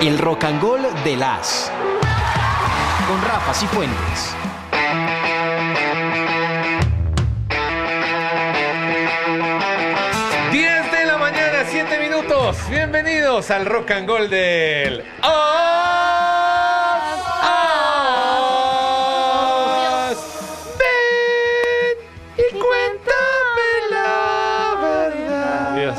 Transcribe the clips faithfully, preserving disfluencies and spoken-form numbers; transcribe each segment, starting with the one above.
El Rock and Roll de las con Rafa Cifuentes. diez de la mañana, siete minutos. Bienvenidos al Rock and Roll del Os. Os. Ven y cuéntame la verdad. Dios.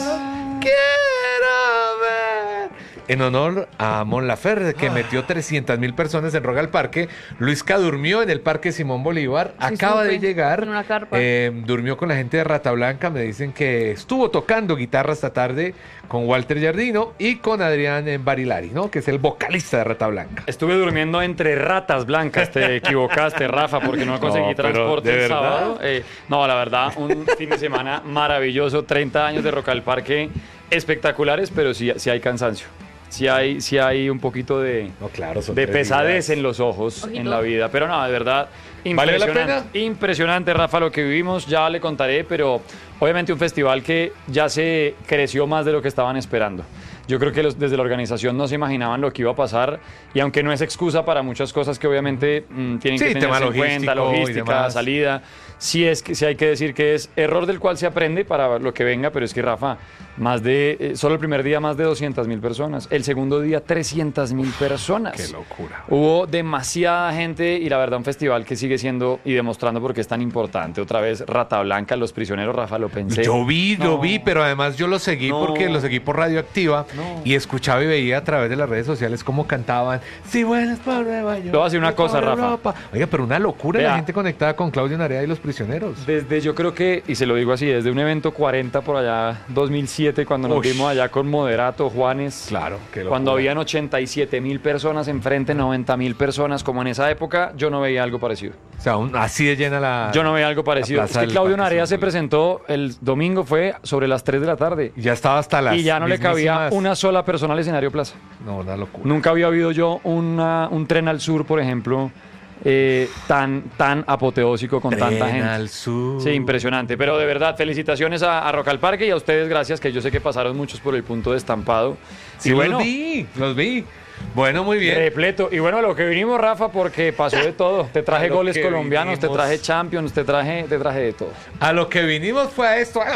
Quiero ver. En honor a Mon Laferte, que Ah. metió trescientas mil personas en Rock al Parque, Luisca durmió en el Parque Simón Bolívar. Sí, Acaba supe, de llegar. en una carpa. Eh, durmió con la gente de Rata Blanca. Me dicen que estuvo tocando guitarra esta tarde con Walter Giardino y con Adrián Barilari, ¿no? Que es el vocalista de Rata Blanca. Estuve durmiendo entre ratas blancas, te equivocaste, Rafa, porque no conseguí No, pero, transporte ¿de el verdad? sábado. Eh, no, la verdad, un fin de semana maravilloso, treinta años de Rock al Parque, espectaculares, pero sí, sí hay cansancio. Sí hay, sí hay un poquito de, No, claro, son de tres pesadez días. en los ojos, Ojito. en la vida. Pero no, de verdad, ¿Vale la impresionante. pena? Impresionante, Rafa, lo que vivimos, ya le contaré, pero obviamente un festival que ya se creció más de lo que estaban esperando. Yo creo que los, desde la organización no se imaginaban lo que iba a pasar, y aunque no es excusa para muchas cosas que obviamente mm, tienen Sí, que tema tenerse en cuenta, logístico y logística, demás. salida, sí, es que, sí hay que decir que es error del cual se aprende para lo que venga, pero es que, Rafa, más de, eh, solo el primer día más de doscientas mil personas, el segundo día trescientas mil personas. Qué locura. Hubo demasiada gente y la verdad un festival que sigue siendo y demostrando por qué es tan importante. Otra vez Rata Blanca, Los Prisioneros, Rafa, lo pensé. Yo vi, yo No. vi, pero además yo lo seguí No. porque lo seguí por Radioactiva No. y escuchaba y veía a través de las redes sociales cómo cantaban. Si vuelas por Nueva York. Te voy a decir una por cosa, Rafa. Europa". Oiga, pero una locura la Vea. gente conectada con Claudio Narea y Los Prisioneros. Desde yo creo que, y se lo digo así, desde un evento cuarenta por allá, dos mil siete, cuando nos Ush. vimos allá con Moderato, Juanes. Claro, qué locura. Cuando habían ochenta y siete mil personas enfrente, noventa mil personas, como en esa época, yo no veía algo parecido. O sea, un- así de llena la. Yo no veía algo parecido. la Es plaza que del Claudio Parque Narea se Simón presentó el domingo, fue sobre las tres de la tarde. Ya estaba hasta las. Y ya no le cabía mismísimas- una sola persona al escenario plaza. No, una locura. Nunca había habido yo una- un tren al sur, por ejemplo, eh, tan, tan apoteósico con tanta Tren gente. al sur. Sí, impresionante. Pero de verdad, felicitaciones a, a Rock al Parque y a ustedes, gracias, que yo sé que pasaron muchos por el punto de estampado. Sí, y bueno, los vi, los vi. Bueno, muy bien. repleto. Y bueno, a lo que vinimos, Rafa, porque pasó de todo. Te traje A lo goles que colombianos, te vinimos. traje Champions, te traje, te traje de todo. A lo que vinimos fue a esto.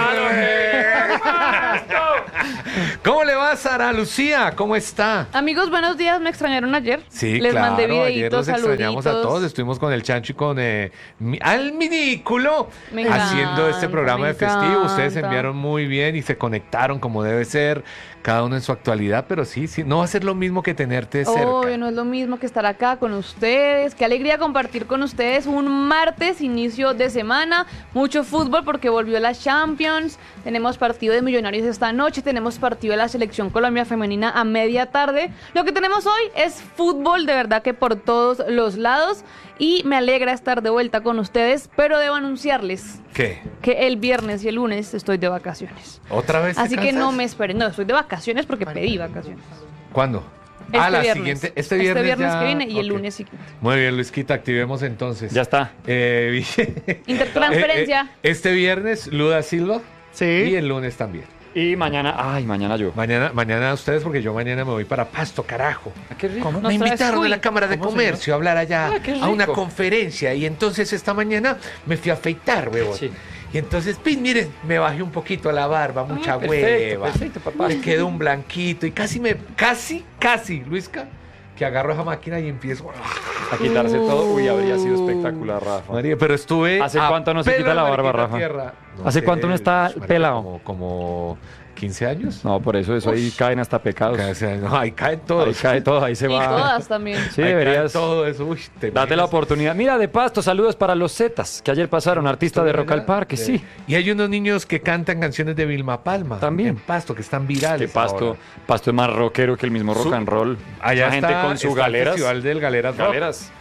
¿Cómo le va, Sara Lucía? ¿Cómo está? Amigos, buenos días. ¿Me extrañaron ayer? Sí, Les claro, mandé ayer videitos, los extrañamos a saluditos. todos. Estuvimos con el Chancho y con eh, mi- al Minículo Me haciendo encanta, este programa me de festivo. Ustedes se encanta. enviaron muy bien y se conectaron como debe ser, cada uno en su actualidad, pero sí, sí, no va a ser lo mismo que tenerte cerca. Obvio, no es lo mismo que estar acá con ustedes. Qué alegría compartir con ustedes un martes, inicio de semana. Mucho fútbol porque volvió la Champions. Tenemos partido de Millonarios esta noche. Tenemos partido de la Selección Colombia Femenina a media tarde. Lo que tenemos hoy es fútbol, de verdad que por todos los lados. Y me alegra estar de vuelta con ustedes, pero debo anunciarles ¿Qué? que el viernes y el lunes estoy de vacaciones. ¿Otra vez te Así que no cansas? me esperen. No, estoy de vacaciones porque pedí vacaciones. ¿Cuándo? Este ah, la viernes. siguiente. Este viernes, ya- que viene y el ok. lunes siguiente. Muy bien, Luisquita, activemos entonces. Ya está. Eh, Intertransferencia. eh, eh, este viernes, Luda Silva. Sí. Y el lunes también. Y mañana, ay, mañana yo. Mañana, mañana ustedes, porque yo mañana me voy para Pasto, carajo. Ah, qué rico. Nos Me traes invitaron a cuy. la Cámara de ¿Cómo se Comercio a hablar allá Ah, qué a una rico. conferencia y entonces esta mañana me fui a afeitar, huevón. Sí. Y entonces, pues, miren, me bajé un poquito la barba, mucha Ah, perfecto, hueva. perfecto, papá. Me quedó un blanquito y casi me, casi, casi, Luisca, que agarro esa máquina y empiezo. A quitarse todo. Uy, habría sido espectacular, Rafa. María, pero estuve. ¿Hace a cuánto no se pelo quita la de barba, mariquita Rafa? tierra. ¿Hace cuánto no está marica, pelado? Como, como quince años. No, por eso, eso ahí caen hasta pecados. O sea, no, ahí caen todos. Ahí cae todo, ahí se Y va. todas también. Sí, Ahí cae deberías. todo eso. Uy, te Date la imaginas. oportunidad. Mira, de Pasto, saludos para los Zetas, que ayer pasaron, artista de Rock al Parque, De- sí. Y hay unos niños que cantan canciones de Vilma Palma. También. En Pasto, que están virales. Que Pasto, ahora. Pasto es más rockero que el mismo rock Su- and roll. Allá La gente está, con su está el galeras. Festival del Galeras Rock. Galeras.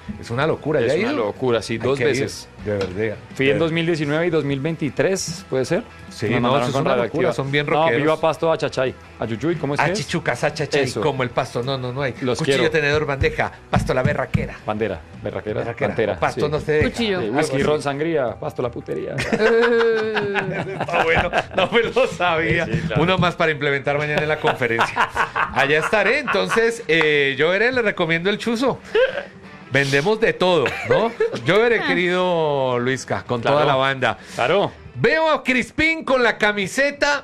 Es una locura. Es ¿Ya ha una ido? locura, sí, Hay dos que ir, veces. de verdad. Fui en dos mil diecinueve y dos mil veintitrés, ¿puede ser? Sí, Me no, mandaron eso es con una radioactiva. locura, son bien No, rockeros. viva Pasto a Chachay. A Yuyuy, ¿cómo es que es? Achichucas, achachay, Eso. como el pasto. No, no, no hay. Los Cuchillo, quiero. tenedor, bandeja. Pasto, la berraquera. Bandera, berraquera, Berraquera. pantera. Pasto sí. no se deja. Cuchillo. Sí, Algo whisky, así. ron, sangría, Pasto, la putería. Está bueno, no me lo sabía. Sí, sí, claro. Uno más para implementar mañana en la conferencia. Allá estaré, entonces eh, yo veré, le recomiendo el chuzo. Vendemos de todo, ¿no? Yo veré, querido Luisca, con Claro. toda la banda. Claro. Veo a Crispín con la camiseta.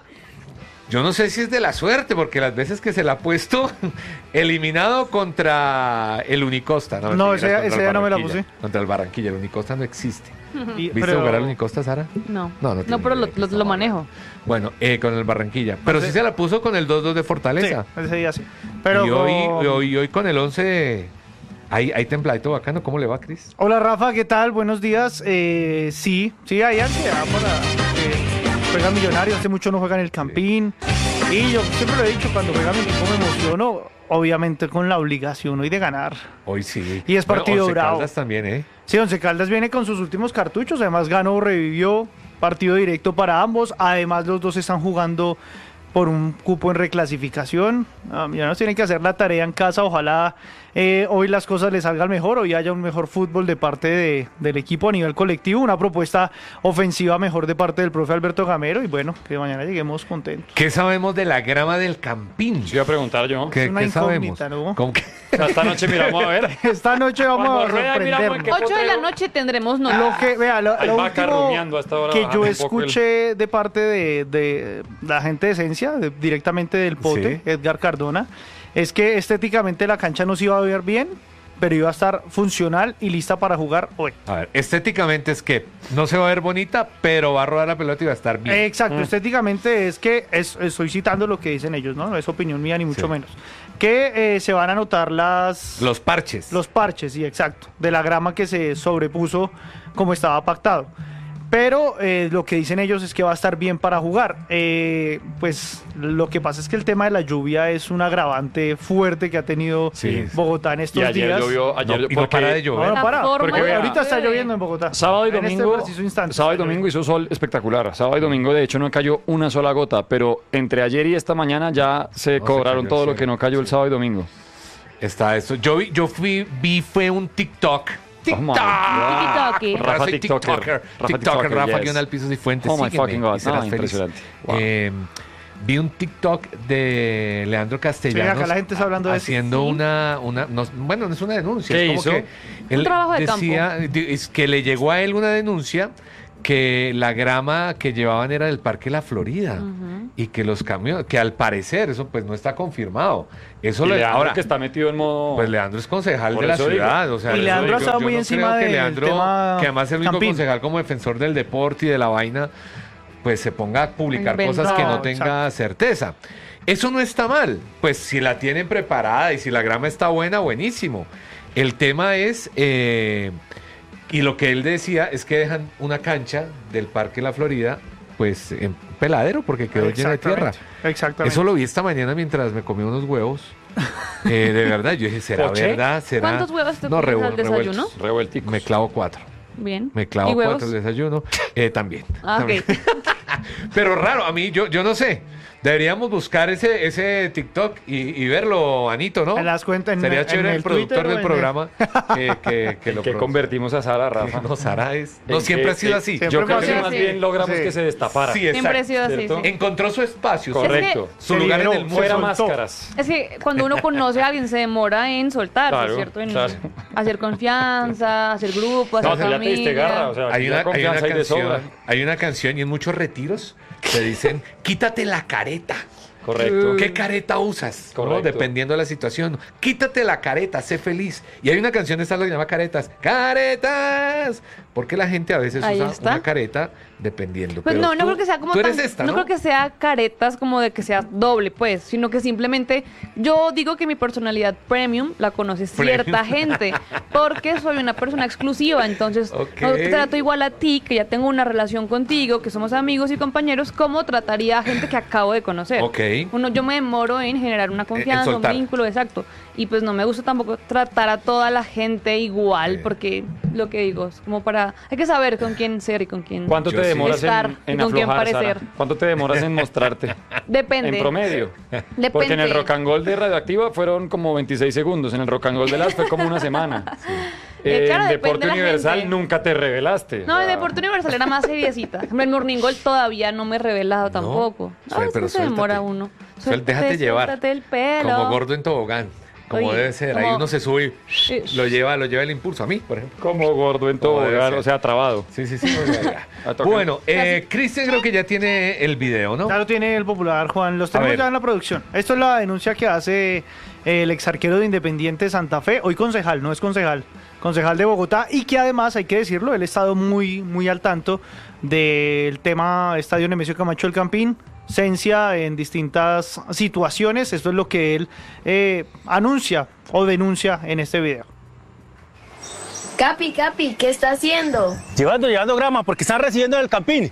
Yo no sé si es de la suerte, porque las veces que se la ha puesto, eliminado contra el Unicosta. No, No, mentiras, ese- contra ese el día no me la Barranquilla. puse. Contra el Barranquilla, el Unicosta no existe. Y- ¿Viste pero- jugar al Unicosta, Sara? No, No, no no, tiene pero idea lo, de qué lo- está lo hablando. manejo. Bueno, eh, con el Barranquilla. Pero sí sé. se la puso con el dos dos de Sí, Fortaleza. ese día sí. Pero y hoy, con- hoy, hoy con el once, hay, hay templadito bacano. ¿Cómo le va, Cris? Hola Rafa, ¿qué tal? Buenos días. Eh, sí, sí, hay ansiedad para que juega Millonarios. Hace mucho no juega en el Campín. Y yo siempre lo he dicho, cuando juega mi equipo me emociono, obviamente con la obligación hoy de ganar. Hoy sí. Y es partido Once bravo. Caldas también, ¿eh? Sí, Once Caldas viene con sus últimos cartuchos, además ganó, revivió, partido directo para ambos, además los dos están jugando por un cupo en reclasificación. Ah, Millonarios tienen que hacer la tarea en casa, ojalá eh, hoy las cosas les salgan mejor, hoy haya un mejor fútbol de parte de- del equipo a nivel colectivo, una propuesta ofensiva mejor de parte del profe Alberto Gamero y bueno, que mañana lleguemos contentos. ¿Qué sabemos de la grama del Campín? Sí, iba a preguntar yo. ¿Qué, Es una qué sabemos? incógnita, ¿no? ¿Cómo que? O sea, esta noche miramos a ver. Esta noche vamos Cuando a rueda, miramos en sorprendernos. qué ocho de la potrero. noche tendremos no. Lo que, vea, lo, Hay lo vaca último rumiando a esta hora, que bajando yo un poco el- escuché de parte de, de la gente de Esencia, de- directamente del Pote, Sí. Edgar Cardona, es que estéticamente la cancha no se iba a ver bien, pero iba a estar funcional y lista para jugar hoy. A ver, estéticamente es que no se va a ver bonita, pero va a rodar la pelota y va a estar bien. Exacto, estéticamente es que, es- estoy citando lo que dicen ellos, ¿no? No es opinión mía ni mucho Sí. menos. Que eh, se van a notar las... Los parches. Los parches, sí, exacto. De la grama que se sobrepuso como estaba pactado. Pero eh, lo que dicen ellos es que va a estar bien para jugar. Eh, pues lo que pasa es que el tema de la lluvia es un agravante fuerte que ha tenido Sí. Bogotá en Y estos ayer días. llovió, ayer No, y no porque para de llover. No, no para. La forma Porque de- ahorita está Sí. lloviendo en Bogotá. Sábado y En este domingo, preciso instante sábado y está domingo hizo sol espectacular. Sábado y domingo, de hecho, no cayó una sola gota, pero entre ayer y esta mañana ya se No, cobraron se cayó, todo sí. lo que no cayó el Sí. sábado y domingo. Está eso. Yo vi, yo fui, vi fue un TikTok. Oh my TikTok. God. Tiki-taki. Rafa Soy TikToker. TikToker. Rafa TikToker, TikToker, Rafa, yes. guión al piso y fuentes. Oh my sígueme fucking God. y serás No, feliz. impresionante. Wow. Eh, vi un TikTok de Leandro Castellanos. Sí, acá la gente está hablando de eso. haciendo Sí. una, una no, bueno, no es una denuncia. ¿Qué es como hizo? que él trabajo de decía, di- es que le llegó a él una denuncia que la grama que llevaban era del Parque La Florida Ujú. y que los camiones, que al parecer eso pues no está confirmado. Eso Y le Leandro, ahora que está metido en modo... pues Leandro es concejal Por de la eso digo. ciudad, o sea, Y eso Leandro digo, ha estado yo muy no encima creo que del Leandro, tema que además es el único Campín. concejal como defensor del deporte y de la vaina, pues se ponga a publicar Inventado. cosas que no No, tenga certeza. Eso no está mal, pues si la tienen preparada y si la grama está buena, buenísimo. El tema es, eh, y lo que él decía es que dejan una cancha del Parque La Florida, pues en peladero porque quedó llena de tierra. Exactamente, Exactamente. Eso lo vi esta mañana mientras me comí unos huevos. Eh, de verdad, yo dije, ¿será ¿Poché? verdad? ¿Será? ¿Cuántos huevos te no, comes revuel- al desayuno? revueltos. Revuelticos. Me clavo cuatro. Bien. Me clavo ¿Y huevos? cuatro al desayuno. Eh, también. Ah, También. ok. Pero raro, a mí, yo, yo no sé. Deberíamos buscar ese, ese TikTok y, y verlo, Anito, ¿no? En las cuentas, en- Sería en chévere el, el productor Twitter o del en el- programa que, que, que lo que produzca. convertimos a Sara, Rafa. No, Sara es... No, En siempre que- ha sido en- así. siempre Yo fue creo que así. más Sí. bien logramos Sí. que se destapara. Sí, Siempre ha exacto. sido así, ¿Cierto? sí. Encontró su espacio, su- Correcto. su Se lugar en liberó, el mundo. Fuera soltó. máscaras. Es que cuando uno conoce a alguien se demora en soltarse, Claro, ¿cierto? En claro. hacer confianza, hacer grupo, hacer No, tú ya te diste familia. garra, o sea, Hay ya una, hay, una confianza hay de sobra. canción, hay una canción y en muchos retiros te dicen, quítate la careta. Correcto. ¿Qué careta usas? ¿no? Correcto. Dependiendo de la situación. Quítate la careta, sé feliz. Y hay una canción de esta que se llama Caretas. ¡Caretas! Porque la gente a veces Ahí usa está. una careta dependiendo. Pues Pero no, no tú- creo que sea como tú eres tan- esta, no ¿no? creo que sea caretas como de que sea doble, pues, sino que simplemente yo digo que mi personalidad premium la conoce cierta Premium. gente, porque soy una persona exclusiva, entonces Ok. no te trato igual a ti, que ya tengo una relación contigo, que somos amigos y compañeros, como trataría a gente que acabo de conocer. Ok. Uno, yo me demoro en generar una confianza, un soltar. vínculo, exacto. Y pues no me gusta tampoco tratar a toda la gente igual, Sí. porque lo que digo es como para... Hay que saber con quién ser y con quién ¿Cuánto Yo te sí. demoras estar en, y en con quién aflojar, Sara? parecer. ¿Cuánto te demoras en mostrarte? Depende. En promedio. Depende. Porque en el rock and roll de Radioactiva fueron como veintiséis segundos, en el rock and roll de las fue como una semana. Eh, Eh, claro, en depende Deporte de la Universal gente. nunca te revelaste. No, O en sea, Deporte Universal era más seriecita. En el Morning Gold todavía no me he revelado tampoco. No, Suel- es pero que se demora suéltate. uno. Suel- déjate llevar. Suéltate el pelo. Como gordo en tobogán, como Oye, debe ser. Ahí como- uno se sube y Eh, lo lleva, lo lleva el impulso. A mí, por ejemplo. Como gordo en Como debe tobogán, ser. o sea, trabado. Sí, sí, sí. A tocar. Bueno, eh, Cristian creo que ya tiene el video, ¿no? Ya lo tiene el popular, Juan. Los tenemos ver. ya en la producción. Esto es la denuncia que hace el exarquero de Independiente Santa Fe, hoy concejal, no es concejal, concejal de Bogotá, y que además, hay que decirlo, él ha estado muy, muy al tanto del tema Estadio Nemesio Camacho del Campín, Cencia en distintas situaciones. Esto es lo que él eh, anuncia o denuncia en este video. Capi, Capi, ¿qué está haciendo? Llevando, llevando grama porque están recibiendo del Campín.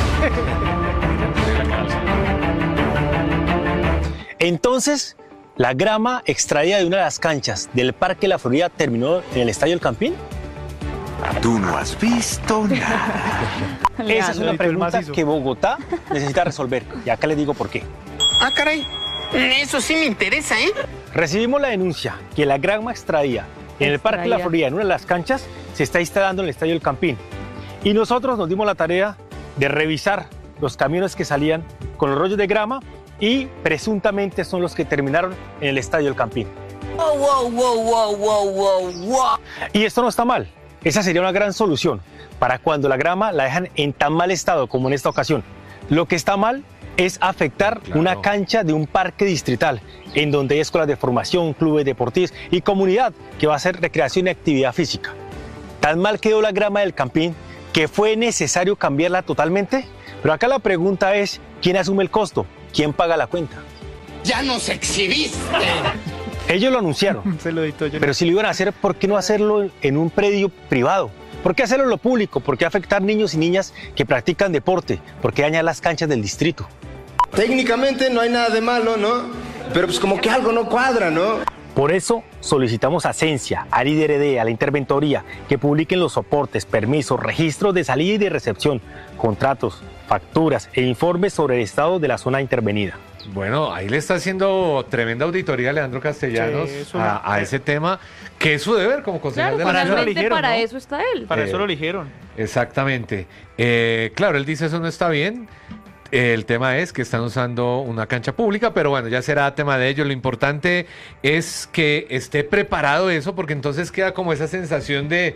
Entonces, la grama extraída de una de las canchas del Parque La Florida terminó en el Estadio El Campín. Tú no has visto nada. Esa es una Leandro, el pregunta macizo. que Bogotá necesita resolver. Y acá les digo por qué. Ah, caray. Eso sí me interesa, ¿eh? Recibimos la denuncia que la grama extraída en el Parque La Extraída. Florida, en una de las canchas, se está instalando en el Estadio El Campín. Y nosotros nos dimos la tarea de revisar los camiones que salían con los rollos de grama y presuntamente son los que terminaron en el Estadio El Campín. Wow, wow, wow, wow, wow, wow, wow. Y esto no está mal. Esa sería una gran solución para cuando la grama la dejan en tan mal estado como en esta ocasión. Lo que está mal es afectar Claro. una cancha de un parque distrital en donde hay escuelas de formación, clubes deportivos y comunidad que va a hacer recreación y actividad física. Tan mal quedó la grama del Campín que fue necesario cambiarla totalmente. Pero acá la pregunta es, ¿quién asume el costo? ¿Quién paga la cuenta? Ya nos exhibiste. Ellos lo anunciaron. Se lo editó yo. Pero si lo iban a hacer, ¿por qué no hacerlo en un predio privado? ¿Por qué hacerlo en lo público? ¿Por qué afectar niños y niñas que practican deporte? ¿Por qué dañar las canchas del distrito? Técnicamente no hay nada de malo, ¿no? Pero pues como que algo no cuadra, ¿no? Por eso solicitamos a Cencia, a I D R D, a la Interventoría, que publiquen los soportes, permisos, registros de salida y de recepción, contratos, facturas e informes sobre el estado de la zona intervenida. Bueno, ahí le está haciendo tremenda auditoría a Leandro Castellanos Sí, es una- a, a ese tema, que es su deber como concejal Claro, de para la eso lo ciudad. finalmente eligieron, para ¿no? eso está él. Para Eh, eso lo eligieron. Exactamente. Eh, claro, él dice eso no está bien. El tema es que están usando una cancha pública, pero bueno, ya será tema de ellos. Lo importante es que esté preparado eso, porque entonces queda como esa sensación de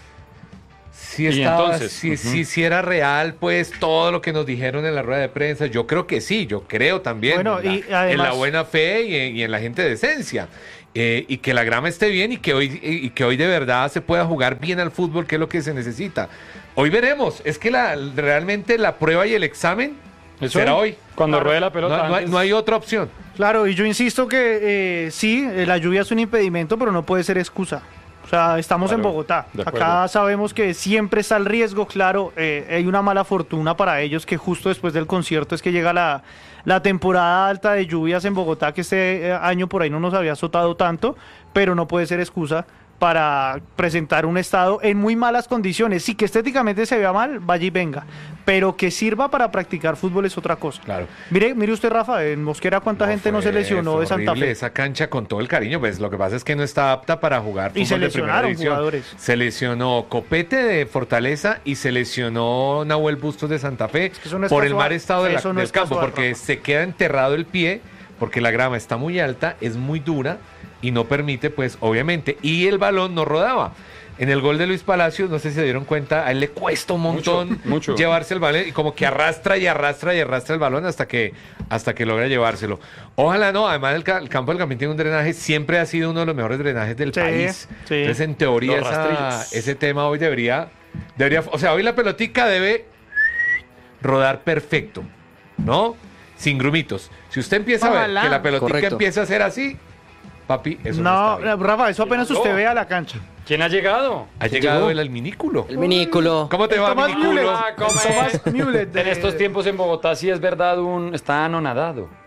si Y estaba, entonces, si, ujú. si, si era real, pues todo lo que nos dijeron en la rueda de prensa. Yo creo que sí, yo creo también Bueno, en, la, y además- en la buena fe y en, y en la gente de esencia. Eh, y que la grama esté bien y que hoy y, y que hoy de verdad se pueda jugar bien al fútbol, que es lo que se necesita. Hoy veremos. Es que la, realmente la prueba y el examen ¿Es será hoy? hoy. Cuando Claro. ruede la No, pelota. no hay, antes. no hay otra opción. Claro, y yo insisto que eh, sí, eh, la lluvia es un impedimento, pero no puede ser excusa. O sea, estamos Claro, en Bogotá. de Acá acuerdo. sabemos que siempre está el riesgo, claro. eh, hay una mala fortuna para ellos que justo después del concierto es que llega la, la temporada alta de lluvias en Bogotá, que este eh, año por ahí no nos había azotado tanto, pero no puede ser excusa para presentar un estado en muy malas condiciones. Sí, que estéticamente se vea mal, vaya y venga, pero que sirva para practicar fútbol es otra cosa. Claro. Mire, mire usted, Rafa, en Mosquera cuánta gente no se fue- lesionó fue de Santa horrible Fe. esa cancha con todo el cariño. Pues lo que pasa es que no está apta para jugar Y fútbol se de primera lesionaron división. jugadores. Se lesionó Copete de Fortaleza y se lesionó Nahuel Bustos de Santa Fe que eso no es por el casual. mal estado de la- Eso no del es campo, casual, porque Rafa. se queda enterrado el pie, porque la grama está muy alta, es muy dura y no permite, pues, obviamente. Y el balón no rodaba. En el gol de Luis Palacios, no sé si se dieron cuenta, a él le cuesta un montón Mucho, mucho. llevarse el balón y como que arrastra y arrastra y arrastra el balón hasta que, hasta que logra llevárselo. Ojalá no, además el, ca- el campo del Campín tiene un drenaje, siempre ha sido uno de los mejores drenajes del Sí, país. sí. Entonces, en teoría, Los esa- rastrillos. ese tema hoy debería, debería, o sea, hoy la pelotica debe rodar perfecto, ¿no? Sin grumitos. Si usted empieza a Ojalá. ver que la pelotica Correcto. empieza a ser así, papi, eso no, No, está bien. Rafa, eso apenas No. usted ve a la cancha. ¿Quién ha llegado? Ha llegado llegó? el alminículo. El minículo. ¿Cómo te va, Tomás minículo? Müller. Ah, ¿cómo Tomás es? Müller de- En estos tiempos en Bogotá sí es verdad, un está anonadado.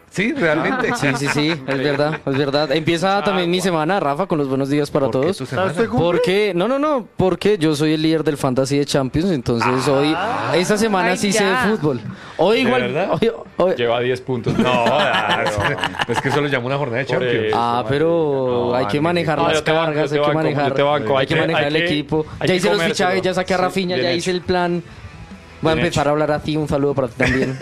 Sí, realmente. Sí, sí, sí, es verdad, es verdad. Empieza también mi semana, Rafa, con los buenos días para ¿Por qué todos. tu semana? Porque, no, no, no, porque yo soy el líder del Fantasy de Champions, entonces hoy, esta semana Ay, sí ya. sé de fútbol. Hoy ¿De igual, verdad? hoy- hoy- Lleva diez puntos. No, es que eso lo llamo una jornada de Por Champions. eso. Ah, pero No, hay que Andrés. manejar No, las yo te banco, cargas, yo hay te que banco, manejar, yo te banco. hay que Hay que- manejar hay el que- equipo. hay Ya que hice los comérselo. fichajes, ya saqué a Sí, Rafinha, ya bien hice hecho. el plan. Voy a Bien empezar hecho. a hablar a ti, un saludo para ti también.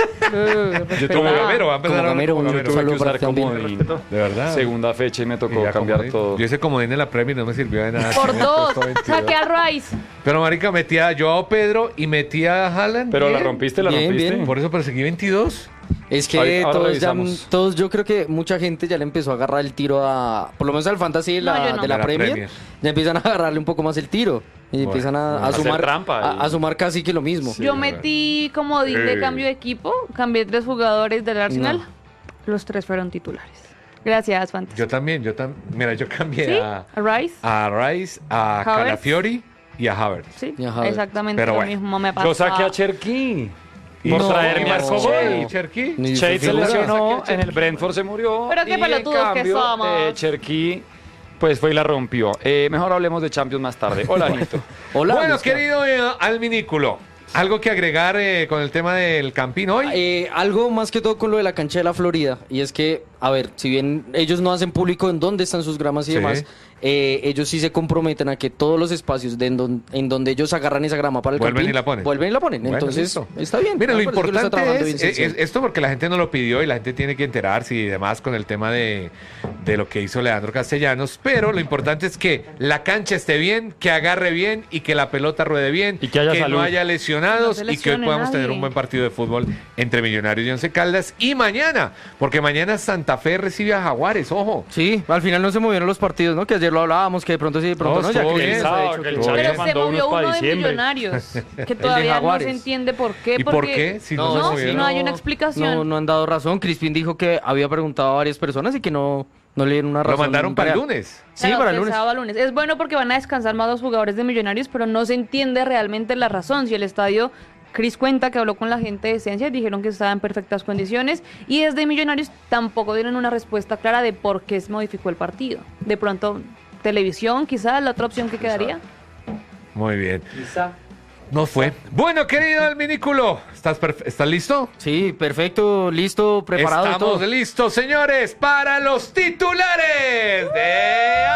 Yo como gamero, va a empezar Como a hablar gamero, como un gamero. Tuve que saludo para usar ti también. comodín. De verdad. Segunda fecha y me Y tocó ya cambiar comodín. todo. Yo hice comodín en la Premier y no me sirvió de nada. Por Me he dos. puesto veintidós. Saqué al Rice. Pero, marica, metí a Joao Pedro y metí a Haaland. Pero la bien. rompiste, la Bien, rompiste. bien. Por eso perseguí veintidós. Es que Ahora- ahora todos, ya, revisamos. todos, yo creo que mucha gente ya le empezó a agarrar el tiro a, por lo menos al fantasy de la, No, yo no. de la De la Premier, Premier. ya empiezan a agarrarle un poco más el tiro y Bueno, empiezan a, a hacer sumar, trampa a, y- a sumar casi que lo mismo. Sí. Yo metí comodín de Eh. cambio de equipo, cambié tres jugadores del Arsenal. Los tres fueron titulares. Gracias, Fantasy. Yo también, yo también. Mira, yo cambié ¿Sí? a, ¿A Rice? a Rice, a Havertz. Calafiori y a Havertz. Sí, Y a Havertz. exactamente Pero lo bueno. mismo me pasó. Yo saqué a Cherky. Y Por no, traerme y a marcó Shea. gol, Cherky. Ni Shade se figura. lesionó, en el Brentford se murió. Pero qué y en pelotudos que cambio, somos. eh, Cherky, pues fue y la rompió. Eh, mejor hablemos de Champions más tarde. Hola, Nito. Hola, Bueno, Luisca. querido eh, Alminículo, ¿algo que agregar eh, con el tema del Campín hoy? Eh, algo más que todo con lo de la cancha de la Florida, y es que, a ver, si bien ellos no hacen público en dónde están sus gramas y Sí. demás, eh, ellos sí se comprometen a que todos los espacios de en, don- en donde ellos agarran esa grama para el Vuelven campín, y la ponen. vuelven y la ponen. Bueno, Entonces, listo. está bien. Mira, lo Me parece que lo está importante trabajando es, bien, es- sí, sí. es esto porque la gente no lo pidió y la gente tiene que enterarse y demás con el tema de, de lo que hizo Leandro Castellanos, pero lo importante es que la cancha esté bien, que agarre bien y que la pelota ruede bien, Y que haya salud. no haya lesionados No se y que hoy lesione podamos tener nadie. un buen partido de fútbol entre Millonarios y Once Caldas y mañana, porque mañana Santa Fe recibe a Jaguares, ojo. Sí, al final no se movieron los partidos, ¿no? Que ayer lo hablábamos, que de pronto sí, de pronto No, no. Ya estuvo que bien. les ha Pensaba dicho que el que- Todo Chale Pero bien. se mandó movió unos para uno de diciembre. Millonarios, que todavía no Jaguares. se entiende por qué. ¿Y por porque- qué? Si no, No, se no, movieron. no hay una explicación. No, no han dado razón. Crispin dijo que había preguntado a varias personas y que no, no le dieron una razón. Lo mandaron para el real. lunes. Sí, Claro, para el de lunes. sábado a lunes. Es bueno porque van a descansar más los jugadores de Millonarios, pero no se entiende realmente la razón. Si el estadio, Cris cuenta que habló con la gente de Esencia, dijeron que estaba en perfectas condiciones y desde Millonarios tampoco dieron una respuesta clara de por qué se modificó el partido. De pronto, televisión, quizás la otra opción que quedaría. Muy bien. No fue. Bueno, querido Alminículo, ¿estás, perf- ¿estás listo? Sí, perfecto, listo, preparado y Estamos todo. listos, señores, para los titulares de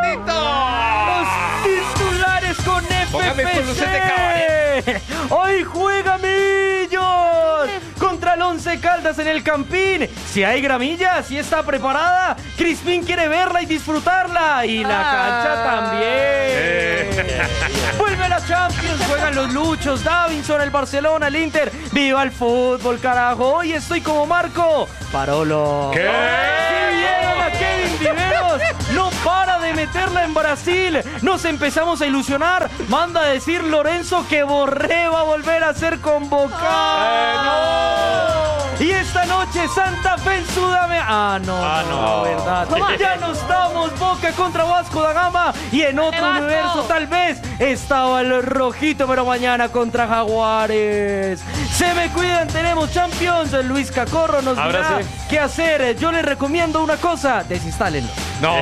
Anito. Titulares con Póngame tus luces de F P C. Hoy juega Millos contra el Once Caldas en el Campín. Si hay gramilla, si está preparada, Crispín quiere verla y disfrutarla. Y la cancha también. Vuelve la Champions, juegan los Luchos, Davinson, el Barcelona, el Inter. ¡Viva el fútbol, carajo! Hoy estoy como Marco Parolo. ¿Qué? Si vieron a Kevin Viveros, no para de meterla en Brasil. Nos empezamos a ilusionar. Manda a decir Lorenzo que Borré va a volver a ser convocado. Y esta noche Santa Fe en Sudamérica. Ah, no, Ah, no, no. verdad. Ya nos damos Boca contra Vasco da Gama. Y en otro Vasco! universo tal vez estaba el rojito, pero mañana contra Jaguares. Se me cuidan, tenemos Champions. Luis Cacorro nos dirá Ábrase. qué hacer. Yo les recomiendo una cosa, desinstálenlo. No.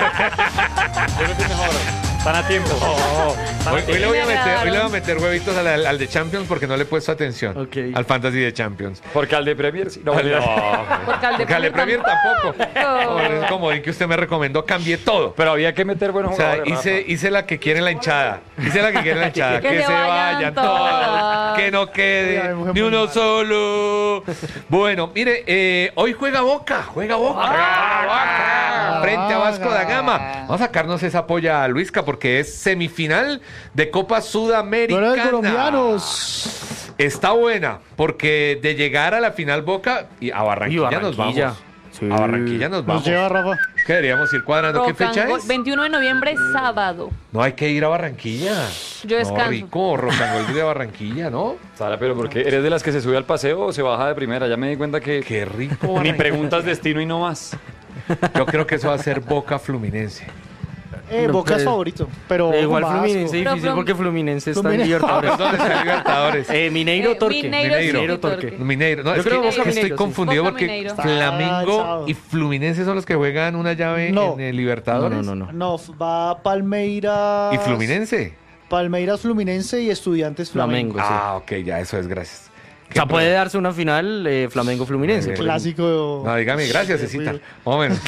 Están a tiempo. Hoy, hoy le voy a Me meter, hoy le voy a agradaron. meter huevitos al, al- al de Champions porque no le he puesto atención Ok. al Fantasy de Champions. Porque al de Premier sí. No, No, Porque al de porque al de Premier tampoco. tampoco. No, es como el que usted me recomendó, cambié todo. Pero había que meter buenos O sea, jugadores. hice, Rafa. hice la que quiere la hinchada. Hice la que quiere la hinchada. Que que, se se vayan vayan todos. todas. Que no quede ni uno solo. Bueno, mire, eh, hoy juega Boca. Juega Boca. Boca. Frente a Vasco da Gama. Vamos a sacarnos esa polla a Luisca porque es semifinal de Copa Sudamericana. Bueno, colombianos. Está buena porque de llegar a la final Boca y a Barranquilla, Y nos Barranquilla. vamos. A Barranquilla nos vamos. Nos lleva Rafa. ¿Qué deberíamos ir cuadrando? ¿Qué fecha Rocangol, es? veintiuno de noviembre, sábado. No hay que ir a Barranquilla. Yo descanso. No, rico, Rocangol de Barranquilla, ¿no? Sara, pero ¿por qué? ¿Eres de las que se sube al paseo o se baja de primera? Ya me di cuenta que Qué rico. ni Barranquilla. preguntas destino y no más. Yo creo que eso va a ser Boca Fluminense. Eh, No, Boca es pues, favorito, pero Eh, igual Vasco. Fluminense Pero difícil Flum- porque Fluminense está en Fluminense- Libertadores. ¿Dónde está Libertadores? Eh, Mineiro Eh, Torque. Mineiro, Mineiro. sí, Torque. Torque. Mineiro. No, Yo es creo que, Boca que estoy Mineiro, sí. confundido Boca porque Mineiro. Está Flamengo alzado. y Fluminense son los que juegan una llave No. en el No, Libertadores. no, no, no. No, va Palmeiras. ¿Y Fluminense? Palmeiras Fluminense y Estudiantes Flamengo. Flamengo, sí. Ah, ok, ya, eso es, gracias. O sea, puede darse una final eh, Flamengo-Fluminense. Muy por bien. ejemplo. Clásico. No, dígame, gracias, Cecita. Fui- Bueno.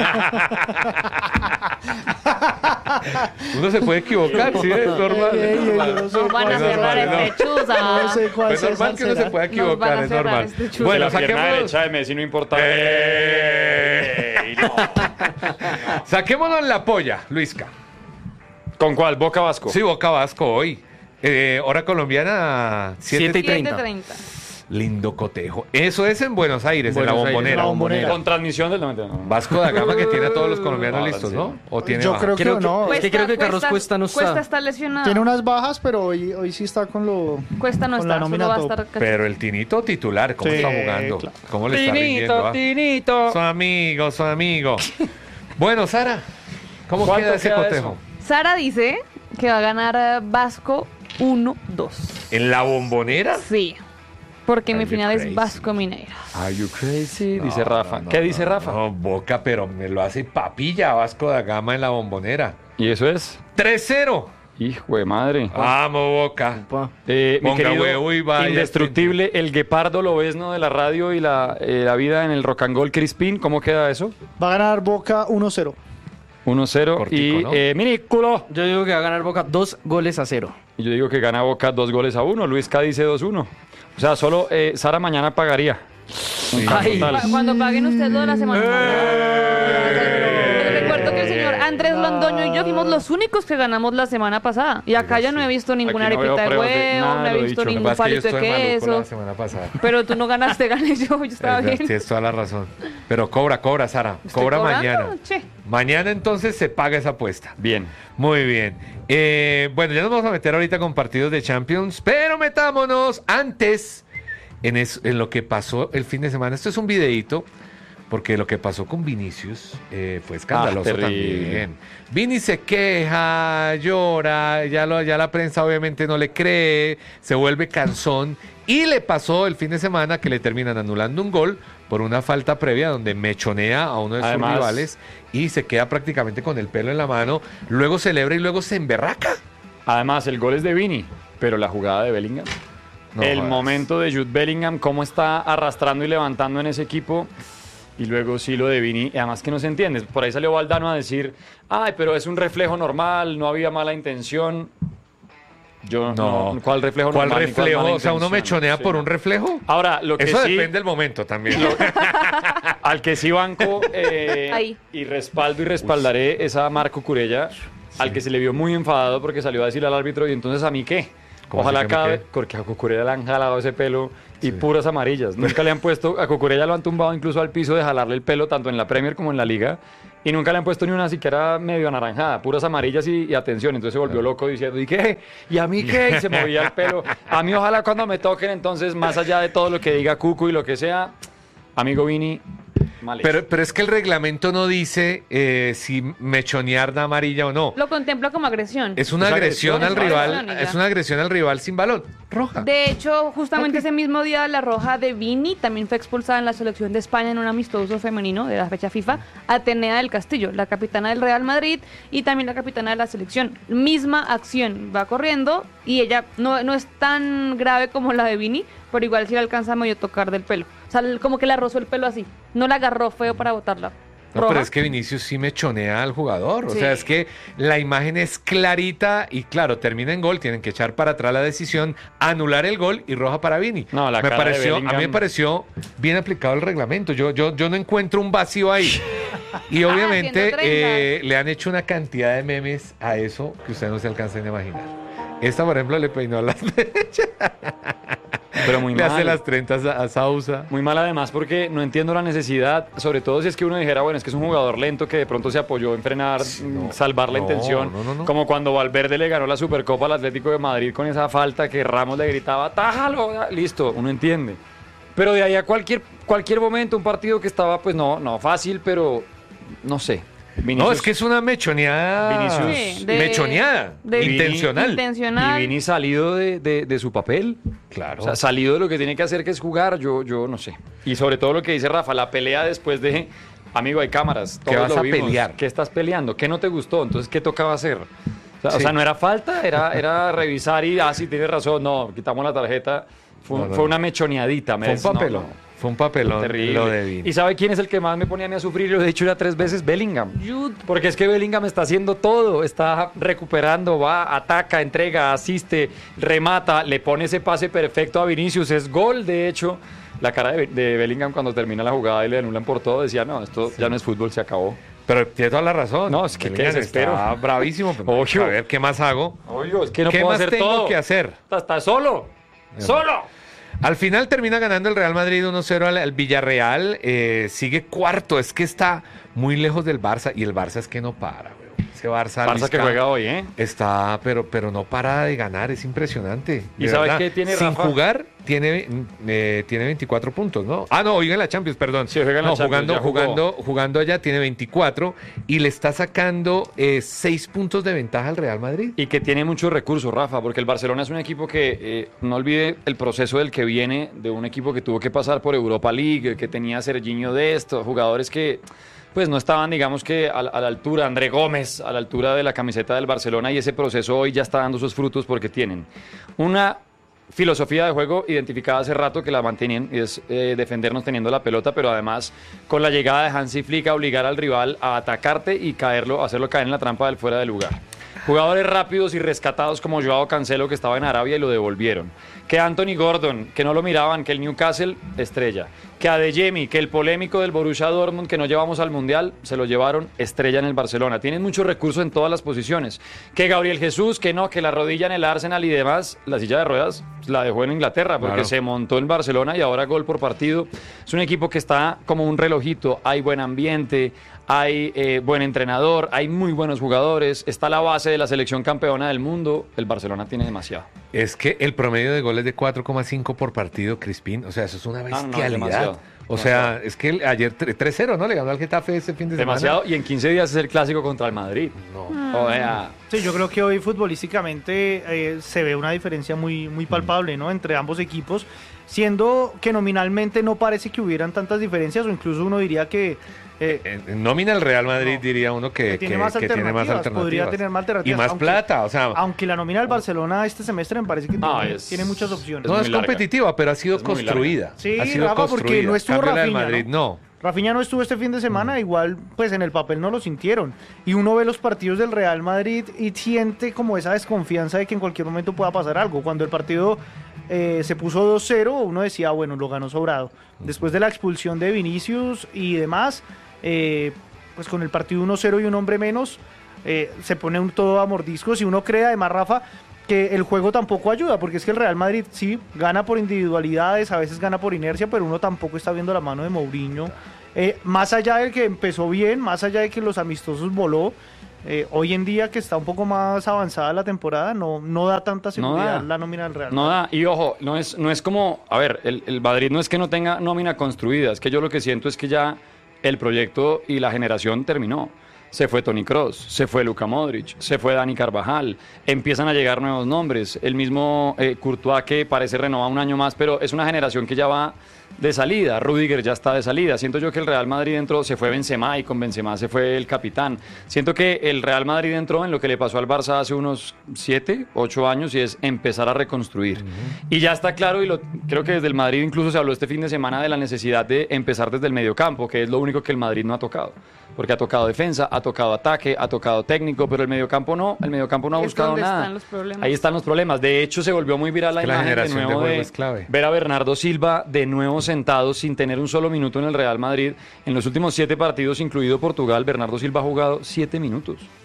Uno se puede equivocar, sí, es normal. Ey, ey, es ey, normal. yo no sé Nos van a Es cuál cerrar normal, este chuza. No sé cuál Es normal César que uno se será. pueda Nos van equivocar, a es cerrar normal. este chuzo. Bueno, la pierna saquémonos, derecha de Messi no importa. Eh. Ey, no. saquémonos la polla, Luisca. ¿Con cuál? Boca Vasco. Sí, Boca Vasco hoy. Eh, hora colombiana, Siete y treinta. siete treinta. Lindo cotejo. Eso es en Buenos Aires, Buenos en la Aires, Bombonera. en la Bombonera. Con transmisión del noventa. no. Vasco da Gama que tiene a todos los colombianos Ahora listos, sí. ¿no? ¿O tiene Yo baja? creo que Creo que- no. Es que creo que Carlos Cuesta no está. Cuesta está lesionado. Tiene unas bajas, pero hoy, hoy sí está con lo. Cuesta no con está, la solo nómina va a top. estar casi- Pero el Tinito titular, ¿cómo Sí, está jugando? claro. ¿Cómo le está rindiendo? Tinito, ah? Tinito. Su amigo, su amigo. Bueno, Sara, ¿cómo ¿Cuánto queda ese queda cotejo? Sara dice que va a ganar eh, Vasco uno dos. ¿En la Bombonera? Sí. Porque Are mi you final crazy? es Vasco Mineiro. Are you crazy? Dice No, Rafa. no, no, ¿Qué dice no, Rafa? No, Boca, pero me lo hace papilla Vasco da Gama en la Bombonera. ¿Y eso es? tres cero. Hijo de madre. Vamos, Boca. Pa. Eh, mi Ponga querido huevo y vaya, indestructible, el guepardo lobesno de la radio y la, eh, la vida en el rock and roll Crispín. ¿Cómo queda eso? Va a ganar Boca uno cero. uno cero. Cortico, Y ¿no? eh, Minículo. Yo digo que va a ganar Boca dos goles a cero. Y yo digo que gana Boca dos goles a uno. Luis K dice dos uno. O sea, solo eh, Sara mañana pagaría. Ay. Total. Cu- Cuando paguen ustedes lo de la semana pasada. Les recuerdo que el señor Andrés Londoño y yo fuimos los únicos que ganamos la semana pasada. Y acá yo no he visto ninguna Aquí no veo arepita de pruebas de huevo, nada no de he lo visto dicho. Lo que ningún pasa es que yo palito de estuve maluco queso. la semana pasada. Pero tú no ganaste, gané yo, yo estaba Es- bien. Tienes toda la razón. Pero cobra, cobra, Sara. ¿Estoy Cobra cobrando? mañana. Che. Mañana entonces se paga esa apuesta. Bien. Muy bien. Eh, bueno, ya nos vamos a meter ahorita con partidos de Champions, pero metámonos antes en, es- en lo que pasó el fin de semana. Esto es un videíto, porque lo que pasó con Vinicius eh, fue escandaloso Ah, terrible. también. Vini se queja, llora, ya, lo, ya la prensa obviamente no le cree, se vuelve cansón. Y le pasó el fin de semana que le terminan anulando un gol por una falta previa donde mechonea a uno de sus Además- rivales y se queda prácticamente con el pelo en la mano. Luego celebra y luego se emberraca. Además, el gol es de Vini, pero la jugada de Bellingham. No el jodas. momento de Jude Bellingham, cómo está arrastrando y levantando en ese equipo. Y luego sí lo de Vini, y además que no se entiende. Por ahí salió Valdano a decir, ay, pero es un reflejo normal, no había mala intención. Yo no, No. ¿cuál reflejo ¿Cuál normal? ni cuál reflejo? mala O sea, uno intención? mechonea Sí, por no. un reflejo. Ahora, lo que Eso sí, depende del momento también. al que sí banco eh, Ahí. y respaldo y respaldaré es a Marco Curella, al que se le vio muy enfadado porque salió a decirle al árbitro, ¿y entonces a mí qué? ¿Cómo Ojalá así que a mí cada qué? vez, porque a Cucurella le han jalado ese pelo y puras amarillas. Nunca le han puesto, a Cucurella lo han tumbado incluso al piso de jalarle el pelo, tanto en la Premier como en la Liga, y nunca le han puesto ni una siquiera medio anaranjada, puras amarillas y, y atención. Entonces se volvió loco diciendo, ¿y qué? ¿Y a mí qué? Y se movía el pelo. A mí ojalá cuando me toquen, entonces, más allá de todo lo que diga Cucu y lo que sea, amigo Vini, mal hecho. Pero, pero es que el reglamento no dice eh, si mechonear da amarilla o no. Lo contempla como agresión. Es una Es agresión, agresión, al es rival, agresión y ya. es una agresión al rival sin balón. Roja. De hecho, justamente ese mismo día la roja de Vini también fue expulsada en la selección de España en un amistoso femenino de la fecha FIFA, Atenea del Castillo, la capitana del Real Madrid y también la capitana de la selección. Misma acción, va corriendo y ella no, no es tan grave como la de Vini, pero igual sí le alcanza a medio tocar del pelo. O sea, como que la rozó el pelo así, no la agarró feo para botarla. No, Roja. pero es que Vinicius sí mechonea al jugador. O Sí. sea, es que la imagen es clarita y claro, termina en gol, tienen que echar para atrás la decisión, anular el gol y roja para Vini. No, la me cara de pareció, a mí me Bellingham. pareció bien aplicado el reglamento. Yo, yo, yo no encuentro un vacío ahí. Y obviamente haciendo eh, le han hecho una cantidad de memes a eso que ustedes no se alcanzan a imaginar. Esta, por ejemplo, le peinó las mechas. Pero muy Le hace mal. las trentas a, a Sousa. Muy mal además porque no entiendo la necesidad, sobre todo si es que uno dijera, bueno, es que es un jugador lento que de pronto se apoyó en frenar, no, salvar la no, intención, no, no, no. como cuando Valverde le ganó la Supercopa al Atlético de Madrid con esa falta que Ramos le gritaba, tájalo, listo, uno entiende. Pero de ahí a cualquier, cualquier momento, un partido que estaba, pues no, no fácil, pero no sé. Vinicius- No, es que es una mechoneada. Vinicius- Sí, de- mechoneada. de- intencional. Intencional. Y Vini salido de, de- de su papel. Claro. O sea, salido de lo que tiene que hacer, que es jugar, yo, yo no sé. Y sobre todo lo que dice Rafa, la pelea después de, amigo, hay cámaras. ¿Qué todos vas lo a vimos. pelear? ¿Qué estás peleando? ¿Qué no te gustó? Entonces, ¿qué tocaba hacer? O sea, Sí. o sea, no era falta, era, era revisar y, ah, sí, tienes razón, no, quitamos la tarjeta. Fue, No, no, fue no. una mechoneadita. Fue un ¿ves? No, papelón. no. Fue un papelón Terrible. lo de Vini. ¿Y sabe quién es el que más me ponía a mí a sufrir? Lo he dicho ya tres veces, Bellingham. Jude. Porque es que Bellingham está haciendo todo, está recuperando, va, ataca, entrega, asiste, remata, le pone ese pase perfecto a Vinicius, es gol de hecho. La cara de, de Bellingham cuando termina la jugada y le anulan por todo, decía, no, esto ya no es fútbol, se acabó. Pero tiene toda la razón. No, es que qué Bellingham desespero. está bravísimo. Obvio. A ver, ¿qué más hago? Oye, es que no ¿Qué puedo más hacer tengo todo. que hacer? Está, está solo, solo. Al final termina ganando el Real Madrid uno cero al, al Villarreal. eh, sigue cuarto. Es que está muy lejos del Barça. Y el Barça es que no para, güey. Ese Barça, Barça Luis que Ca- juega hoy, ¿eh? Está, pero, pero no para de ganar. Es impresionante. ¿Y de sabe verdad. qué tiene Sin Rafa? jugar, tiene, eh, tiene veinticuatro puntos, ¿no? Ah, no, oiga en la Champions, perdón. Sí, juega en la no, Champions, jugando, ya jugó. jugando, jugando allá tiene veinticuatro. Y le está sacando eh, seis puntos de ventaja al Real Madrid. Y que tiene muchos recursos, Rafa, porque el Barcelona es un equipo que, eh, no olvide el proceso del que viene, de un equipo que tuvo que pasar por Europa League, que tenía a Serginho de estos, jugadores que pues no estaban, digamos que a, la- a la altura, André Gómez, a la altura de la camiseta del Barcelona, y ese proceso hoy ya está dando sus frutos porque tienen una filosofía de juego identificada hace rato que la mantienen, y es eh, defendernos teniendo la pelota, pero además con la llegada de Hansi Flick a obligar al rival a atacarte y caerlo, hacerlo caer en la trampa del fuera de lugar. Jugadores rápidos y rescatados como Joao Cancelo, que estaba en Arabia y lo devolvieron. Que Anthony Gordon, que no lo miraban, que el Newcastle, estrella. Que Adeyemi, que el polémico del Borussia Dortmund, que no llevamos al Mundial, se lo llevaron, estrella en el Barcelona. Tienen muchos recursos en todas las posiciones. Que Gabriel Jesús, que no, que la rodilla en el Arsenal y demás, la silla de ruedas la dejó en Inglaterra porque Claro. se montó en Barcelona y ahora gol por partido. Es un equipo que está como un relojito, hay buen ambiente, hay eh, buen entrenador, hay muy buenos jugadores, está la base de la selección campeona del mundo. El Barcelona tiene demasiado. Es que el promedio de goles de cuatro coma cinco por partido, Crispín, o sea, eso es una no, es bestialidad. demasiado, o sea, demasiado. es que el- ayer tre- tres cero, ¿no? Le ganó al Getafe ese fin de Demasiado, semana. y en quince días es el clásico contra el Madrid. No. O sea, Sí, yo creo que hoy futbolísticamente eh, se ve una diferencia muy, muy palpable, ¿no? Entre ambos equipos, siendo que nominalmente no parece que hubieran tantas diferencias, o incluso uno diría que eh, En, en nómina el Real Madrid No. diría uno que, que tiene que- más que tiene más alternativas, podría alternativas. tener más alternativas, Y más aunque- plata, o sea, aunque la nómina del Barcelona este semestre me parece que No, tiene, es- tiene muchas opciones. no muy es larga. competitiva, pero ha sido Es muy construida. Sí, ha sido Rafa, porque construida. no estuvo Cambio la del Rafinha, Madrid, no. Rafinha no estuvo este fin de semana, igual pues en el papel no lo sintieron. Y uno ve los partidos del Real Madrid y siente como esa desconfianza de que en cualquier momento pueda pasar algo. Cuando el partido eh, se puso dos cero, uno decía, bueno, lo ganó sobrado. Después de la expulsión de Vinicius y demás, eh, pues con el partido uno cero y un hombre menos, eh, se pone un todo a mordiscos y uno cree además, Rafa, que el juego tampoco ayuda, porque es que el Real Madrid sí gana por individualidades, a veces gana por inercia, pero uno tampoco está viendo la mano de Mourinho. Eh, más allá de que empezó bien, más allá de que los amistosos voló, eh, hoy en día que está un poco más avanzada la temporada, no, no da tanta No seguridad da. la nómina del Real no Madrid. da. Y ojo, no es, no es como, a ver, el, el Madrid no es que no tenga nómina construida, es que yo lo que siento es que ya el proyecto y la generación terminó. Se fue Toni Kroos, se fue Luka Modric, se fue Dani Carvajal, empiezan a llegar nuevos nombres, el mismo eh, Courtois que parece renovar un año más, pero es una generación que ya va de salida, Rüdiger ya está de salida, siento yo que el Real Madrid entró, se fue Benzema y con Benzema se fue el capitán, siento que el Real Madrid entró en lo que le pasó al Barça hace unos siete, ocho años y es empezar a reconstruir. Y ya está claro, y lo, creo que desde el Madrid incluso se habló este fin de semana de la necesidad de empezar desde el mediocampo, que es lo único que el Madrid no ha tocado. Porque ha tocado defensa, ha tocado ataque, ha tocado técnico, pero el mediocampo no, el mediocampo no ha Es buscado donde nada. están los problemas. Ahí están los problemas. De hecho, se volvió muy viral la Es que la imagen de generación de nuevo juego de, es clave. ver a Bernardo Silva de nuevo sentado sin tener un solo minuto en el Real Madrid. En los últimos siete partidos, incluido Portugal, Bernardo Silva ha jugado siete minutos.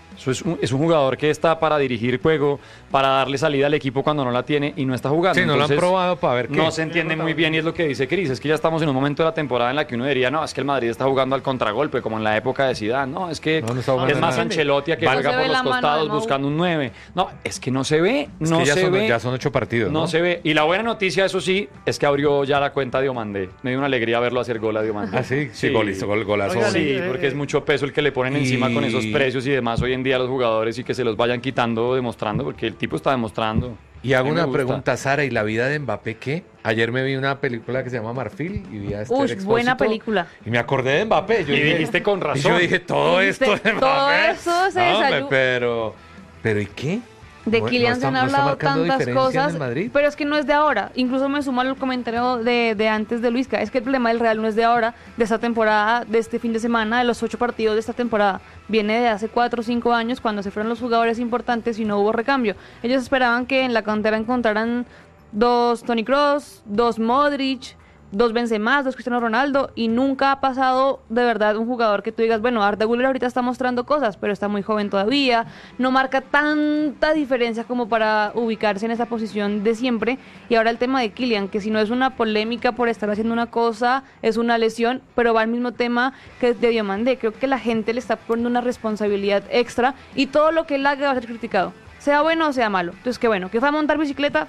Eso es un, es un jugador que está para dirigir juego, para darle salida al equipo cuando no la tiene y no está jugando. Sí, no Entonces, lo han probado para ver qué. No se entiende muy bien y es lo que dice Cris, es que ya estamos en un momento de la temporada en la que uno diría, no, es que el Madrid está jugando al contragolpe, como en la época de Zidane. No, es que No, no está jugando es más nada. Ancelotti que No juega se por ve los la mano costados de Mau. buscando un nueve. No, es que no se ve, Es no que ya se son, ve. ya son ocho partidos, ¿no? No se ve. Y la buena noticia, eso sí, es que abrió ya la cuenta de Diomandé. Me dio una alegría verlo hacer gol a Diomandé. Ah, sí, sí, golazo, gol- golazo. Oigan, Sí, eh, porque es mucho peso el que le ponen y- encima con esos precios y demás hoy en día a los jugadores y que se los vayan quitando demostrando, porque el tipo está demostrando. Y hago A mí me una gusta. pregunta, Sara, ¿y la vida de Mbappé qué? Ayer me vi una película que se llama Marfil y vi a Esther Uy, Expósito, buena película. Y me acordé de Mbappé. Yo Y dije- dijiste con y razón. yo dije, todo Dijiste, esto de todo Mbappé. eso se No, hombre, desayunó. pero, pero ¿y qué? De No- Kylian no se está- han no está hablado marcando tantas diferencia en cosas, el Madrid. pero es que no es de ahora. Incluso me sumo al comentario de, de antes de Luisca. Es que el problema del Real no es de ahora, de esta temporada, de este fin de semana, de los ocho partidos de esta temporada. Viene de hace cuatro o cinco años cuando se fueron los jugadores importantes y no hubo recambio. Ellos esperaban que en la cantera encontraran dos Toni Kroos, dos Modric, dos Benzema, dos Cristiano Ronaldo, y nunca ha pasado de verdad un jugador que tú digas, bueno, Arda Güler ahorita está mostrando cosas, pero está muy joven todavía, no marca tanta diferencia como para ubicarse en esa posición de siempre. Y ahora el tema de Kylian, que si no es una polémica por estar haciendo una cosa, es una lesión, pero va al mismo tema que de Diomandé. Creo que la gente le está poniendo una responsabilidad extra y todo lo que él haga va a ser criticado, sea bueno o sea malo. Entonces, que bueno, que fue a montar bicicleta,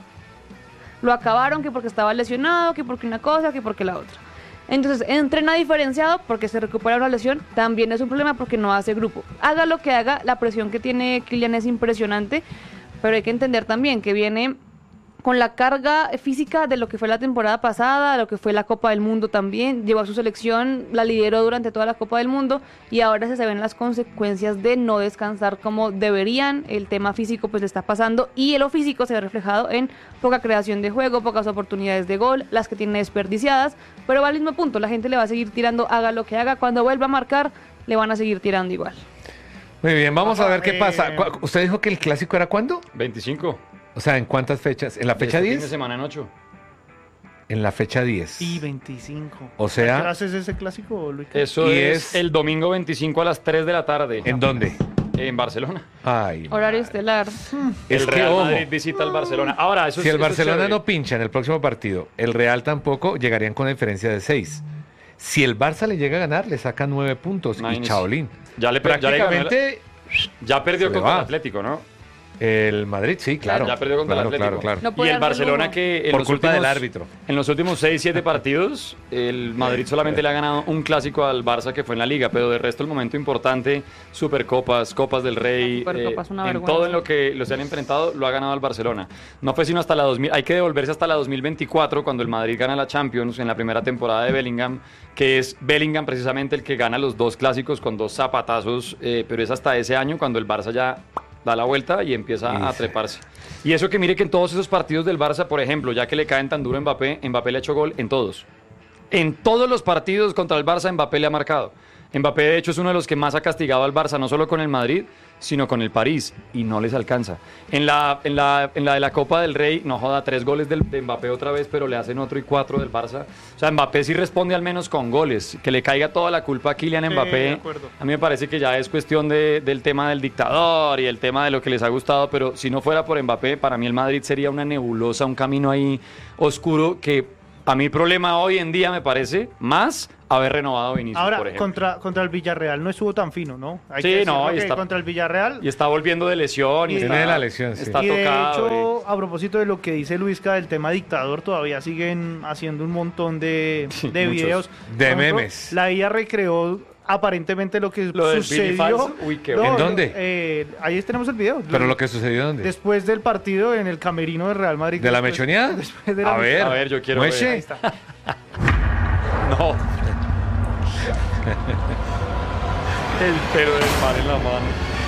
lo acabaron, que porque estaba lesionado, que porque una cosa, que porque la otra. Entonces, entrena diferenciado porque se recupera una lesión, también es un problema porque no hace grupo. Haga lo que haga, la presión que tiene Kylian es impresionante, pero hay que entender también que viene con la carga física de lo que fue la temporada pasada, de lo que fue la Copa del Mundo también, llevó a su selección, la lideró durante toda la Copa del Mundo y ahora se ven las consecuencias de no descansar como deberían. El tema físico pues le está pasando y lo físico se ve reflejado en poca creación de juego, pocas oportunidades de gol, las que tiene desperdiciadas, pero va al mismo punto, la gente le va a seguir tirando, haga lo que haga, cuando vuelva a marcar le van a seguir tirando igual. Muy bien, vamos a ver qué Eh, pasa. ¿Cu- ¿Usted dijo que el clásico era cuándo? veinticinco. O sea, ¿en cuántas fechas? ¿En la fecha Este fin de diez? semana en ocho. En la fecha diez. Y veinticinco. O sea- ¿A qué hora haces ese clásico, Luis? Eso Y es, es- el domingo veinticinco a las tres de la tarde. ¿En dónde? En Barcelona. Ay, Horario estelar. es el que, Real ojo, Madrid visita al Barcelona. Ahora, eso si es- el eso es Barcelona chévere. no pincha en el próximo partido, el Real tampoco, llegarían con una diferencia de seis. Si el Barça le llega a ganar, le saca nueve puntos y Imagínese. chaolín. Ya le, per- ya le ganó el- Prácticamente ya perdió se le contra va. el Atlético, ¿no? el Madrid, sí, claro. Ya perdió contra claro, el Atlético. claro, claro. No Y puede el darse Barcelona lujo. que en Por los culpa últimos, del árbitro. En los últimos seis siete partidos, el Madrid solamente le ha ganado un clásico al Barça que fue en la Liga, pero de resto el momento importante, Supercopas, Copas del Rey, La Supercopa es una en vergüenza. todo en lo que los han enfrentado lo ha ganado el Barcelona. No fue sino hasta la dos mil, hay que devolverse hasta la dos mil veinticuatro cuando el Madrid gana la Champions en la primera temporada de Bellingham, que es Bellingham precisamente el que gana los dos clásicos con dos zapatazos, eh, pero es hasta ese año cuando el Barça ya da la vuelta y empieza Y a sí. treparse. Y eso que mire que en todos esos partidos del Barça, por ejemplo, ya que le caen tan duro a Mbappé, Mbappé le ha hecho gol en todos. En todos los partidos contra el Barça, Mbappé le ha marcado. Mbappé, de hecho, es uno de los que más ha castigado al Barça, no solo con el Madrid, sino con el París, y no les alcanza. En la, en la, en la de la Copa del Rey, no joda, tres goles del, de Mbappé otra vez, pero le hacen otro y cuatro del Barça. O sea, Mbappé sí responde al menos con goles. Que le caiga toda la culpa a Kylian Sí, Mbappé, de acuerdo. a mí me parece que ya es cuestión de, del tema del dictador y el tema de lo que les ha gustado, pero si no fuera por Mbappé, para mí el Madrid sería una nebulosa, un camino ahí oscuro que a mi problema hoy en día me parece más haber renovado a Vinicius, Ahora, por ejemplo. contra, contra el Villarreal no estuvo tan fino, ¿no? Hay Sí, que decirlo no, y que está- contra el Villarreal. Y está volviendo de lesión. Y, Y- está, Tiene la lesión, sí. está y de tocado. hecho, a propósito de lo que dice Luisca del tema dictador, todavía siguen haciendo un montón de, Sí, de muchos. videos. De Por ejemplo, memes. La I A recreó aparentemente lo que Lo del Billy sucedió. falso. Uy, qué No, ¿En no, dónde? eh, ahí tenemos el video. Pero lo que sucedió, ¿dónde? Después del partido en el camerino de Real Madrid. ¿De la después- mechoneada? después de la A ver, A ver, yo quiero mueche. ver. Ahí está. No. El pelo del mar en la mano.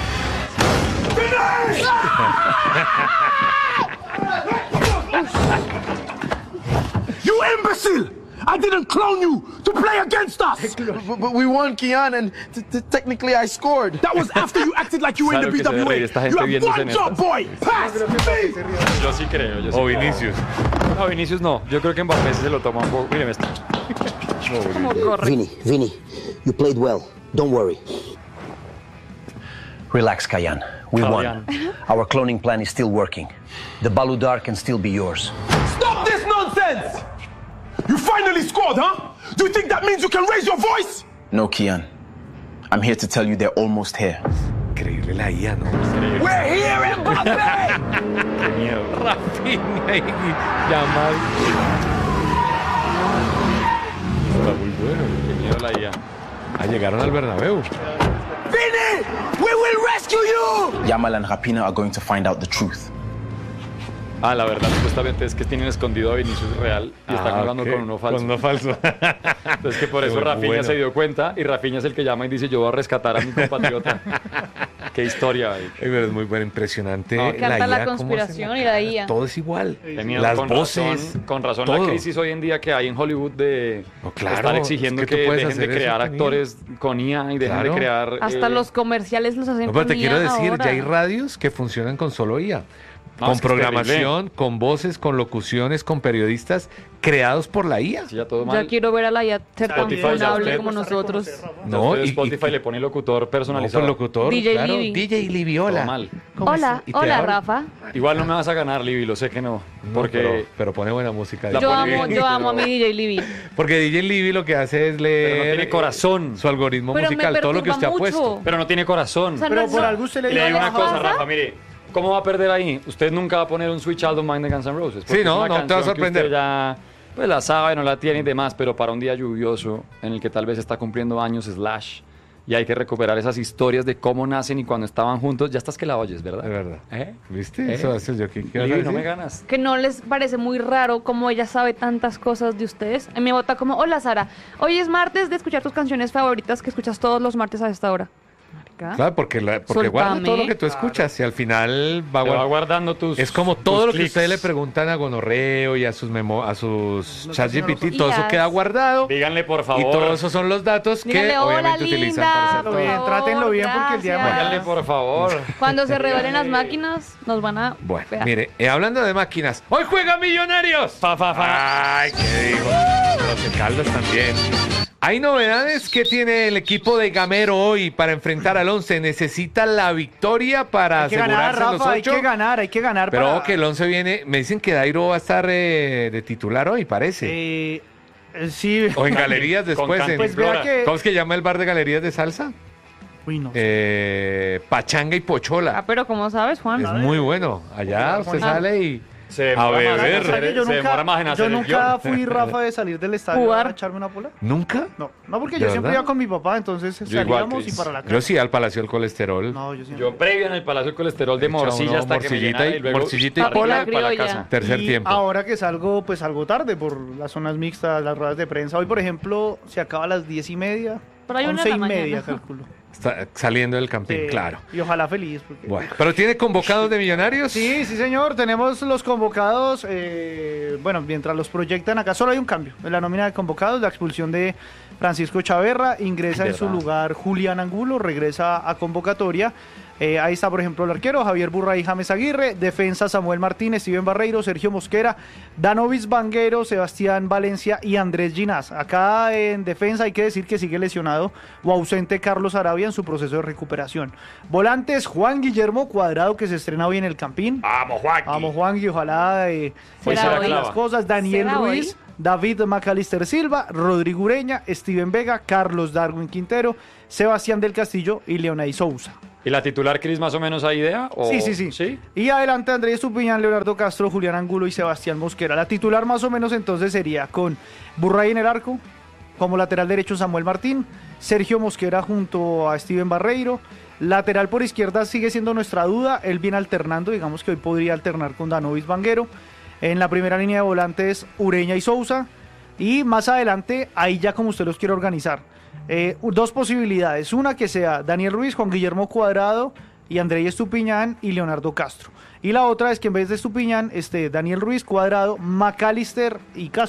You imbecile! I didn't clone you to play against us! But, but we won, Kian, and t- t- technically I scored. That was after you acted like you were in the Claro que se debe reír esta B W A. gente You have viéndose one en job, estas. boy! Pass me! Yo sí creo. Yo sí O creo. Vinicius. No, Vinicius no. Yo creo que Mbappé sí se lo toma un poco. Míreme esto. Como corre. Vinny, Vinny, you played well. Don't worry. Relax, Kayan. We Kayan. won. Our cloning plan is still working. The Baludar can still be yours. Stop this nonsense! You finally scored, huh? Do you think that means you can raise your voice? No, Kian. I'm here to tell you they're almost here. Increíble la I A, ¿no? We're here, Mbappe! Qué miedo. Rafinha y Yamal. Está muy bueno. Qué miedo la I A. Ah, llegaron al Bernabéu. Vini! We will rescue you! Yamal and Rapina are going to find out the truth. Ah, la verdad, supuestamente es que tienen escondido a Vinicius Real y están Ah, hablando ok. con uno falso. Con uno falso. Entonces que por eso Muy Rafinha bueno. se dio cuenta y Rafinha es el que llama y dice yo voy a rescatar a mi compatriota. Qué historia. Ay, pero es muy bueno, impresionante. Me encanta la I A, cómo conspiración hace y la I A. Todo es igual. Tenía Las con voces. razón, con razón todo. la crisis hoy en día que hay en Hollywood de No, claro, estar exigiendo es que tú que, puedes dejen de hacer eso crear con I A. actores con I A y dejen Claro. de crear... Hasta eh, los comerciales los hacen No, pero con te I A quiero decir, ahora. ya hay radios que funcionan con solo I A. No, con es que es programación, con voces, con locuciones, con periodistas creados por la I A. Sí, ya todo Ya mal. quiero ver a la I A ser tan Spotify, ya funable usted- como nosotros. No, Usted y- Spotify y- le pone locutor No, personalizado. pues locutor, D J claro. Libby. D J Libby, hola. Todo mal. ¿Cómo Hola, estás? Y te hola habla. Rafa. Igual no me vas a ganar, Libby, lo sé que no. No, Porque pero, pero pone buena música. La Yo pone amo, bien, yo pero- amo a mi D J Libby. Porque D J Libby lo que hace es leer Pero no tiene corazón. eh, su algoritmo Pero me musical, todo lo que usted perturba ha puesto. mucho. Pero no tiene corazón. O sea, Pero no- por no- algo usted le Y le dio digo la una cosa, baja. Rafa, mire, ¿cómo va a perder ahí? Usted nunca va a poner un Sweet Child of Mine de Guns N' Roses. porque Sí, no, es una no te va a canción que sorprender. usted ya pues la sabe, no la tiene y demás, pero para un día lluvioso en el que tal vez está cumpliendo años Slash y hay que recuperar esas historias de cómo nacen y cuando estaban juntos, ya estás que la oyes, ¿verdad? De verdad. ¿Eh? ¿Viste? ¿Eh? Eso hace yo. ¿Qué, qué vas a Libby, no decir? me ganas. Que no les parece muy raro cómo ella sabe tantas cosas de ustedes. A mí me vota como, hola Sara, hoy es martes de escuchar tus canciones favoritas que escuchas todos los martes a esta hora. Marica. Claro, porque, la- porque guarda Soltame. todo lo que tú escuchas y al final va, Te va guard- guardando tus Es como todo tus lo que clics. ustedes le preguntan a Gonorreo y a sus memo a sus No, ChatGPT, no, todo no. eso queda guardado. Díganle, por favor. Y todos esos son los datos que Díganle, "Hola, obviamente linda". utilizan para hacer Trátenlo todo. bien, Por trátenlo bien favor, porque el día de gracias. Díganle, mañana... por favor. Cuando se revelen las máquinas, nos van a... Bueno, Vea. mire, eh, hablando de máquinas, ¡hoy juega Millonarios! Fa, fa, fa. ¡Ay, qué digo! Los de Caldas también. Hay novedades que tiene el equipo de Gamero hoy para enfrentar al Once. Necesita la victoria para Hay que ganar, asegurarse los Rafa, hay ocho. que ganar, hay que ganar Pero para... ojo que el Once viene. Me dicen que Dairo va a estar eh, de titular hoy, parece. Eh, eh, sí. O en galerías después. en- Pues vea que... ¿Cómo es que llama el bar de galerías de salsa? Uy, no. Eh, Pachanga y Ah, Pochola. pero ¿cómo sabes, Juan? Es muy bueno. Allá usted Ah. sale y Se a demora más en beber. hacer- ¿Sabe que yo se demora nunca, más en hacer yo el nunca guión. fui, Rafa, de salir del estadio Jugar. a echarme una pola? ¿Nunca? No, no porque ¿De yo siempre verdad? iba con mi papá, entonces Yo igual, salíamos y Cris. para la casa. Yo sí al Palacio del Colesterol. No, yo siempre. Yo previo en el Palacio del Colesterol de Echa uno morcilla hasta que me morcillita llenara y- y luego morcillita y arriba pola. para la Criolla. casa. Tercer Y tiempo. ahora que salgo, pues salgo tarde por las zonas mixtas, las ruedas de prensa. Hoy, por ejemplo, se acaba a las diez y media. Pero hay una once de y la media, mañana. calculo. Está saliendo del campín, Sí, claro. Y ojalá feliz. Porque... Bueno, pero tiene convocados de Millonarios. Sí, sí, señor. Tenemos los convocados. eh, bueno, mientras los proyectan acá, solo hay un cambio en la nómina de convocados: la expulsión de Francisco Chaverra. Ingresa en su ¿Verdad? lugar Julián Angulo, regresa a convocatoria. Eh, ahí está, por ejemplo, el arquero Javier Burray y James Aguirre. Defensa: Samuel Martínez, Steven Barreiro, Sergio Mosquera, Danovis Vanguero, Sebastián Valencia y Andrés Ginás. Acá en defensa hay que decir que sigue lesionado o ausente Carlos Arabia en su proceso de recuperación. Volantes: Juan Guillermo Cuadrado, que se estrena hoy en el Campín. Vamos, Juan. Vamos, Juan, y ojalá eh, Hoy se será hagan clava. las cosas. Daniel ¿Será Ruiz, hoy? David McAllister Silva, Rodrigo Ureña, Steven Vega, Carlos Darwin Quintero, Sebastián del Castillo y Leonay Sousa. ¿Y la titular, Cris, más o menos hay idea? ¿O- Sí, sí, sí, Y adelante Andrés Estupiñán, Leonardo Castro, Julián Angulo y Sebastián Mosquera. La titular más o menos entonces sería con Burray en el arco, como lateral derecho Samuel Martín, Sergio Mosquera junto a Steven Barreiro. Lateral por izquierda sigue siendo nuestra duda, él viene alternando, digamos que hoy podría alternar con Danovis Vanguero. En la primera línea de volantes Ureña y Sousa. Y más adelante, ahí ya como usted los quiere organizar. Eh, dos posibilidades, una que sea Daniel Ruiz, Juan Guillermo Cuadrado y Andrés Estupiñán y Leonardo Castro. Y la otra es que en vez de Estupiñán esté Daniel Ruiz, Cuadrado, McAllister y Castro.